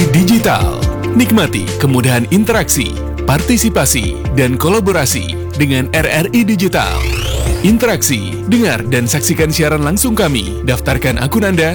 RRI Digital. Nikmati kemudahan interaksi, partisipasi, dan kolaborasi dengan RRI Digital. Interaksi, dengar dan saksikan siaran langsung kami. Daftarkan akun Anda